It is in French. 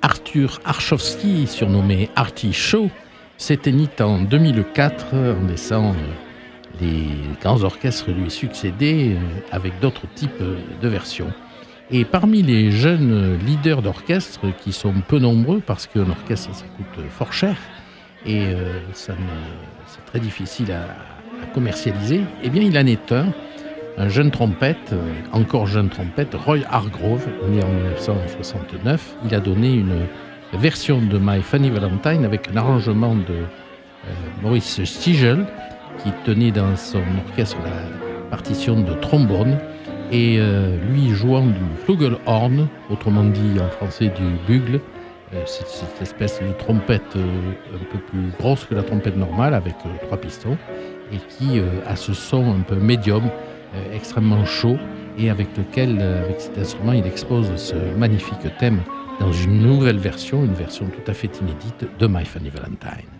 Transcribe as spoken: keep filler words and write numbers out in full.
Arthur Archowski, surnommé Artie Shaw, s'éteignit en deux mille quatre en laissant les grands orchestres lui succéder avec d'autres types de versions. Et parmi les jeunes leaders d'orchestre, qui sont peu nombreux parce qu'un orchestre ça coûte fort cher et euh, ça ne, c'est très difficile à, à commercialiser, eh bien il en est un, un jeune trompette, encore jeune trompette, Roy Hargrove, né en dix-neuf cent soixante-neuf. Il a donné une version de My Funny Valentine avec un arrangement de euh, Maurice Stigel, qui tenait dans son orchestre la partition de trombone, et euh, lui jouant du flugelhorn, autrement dit en français du bugle. Euh, c'est cette espèce de trompette euh, un peu plus grosse que la trompette normale, avec euh, trois pistons, et qui euh, a ce son un peu médium, euh, extrêmement chaud, et avec lequel, euh, avec cet instrument, il expose ce magnifique thème dans une nouvelle version, une version tout à fait inédite de My Funny Valentine.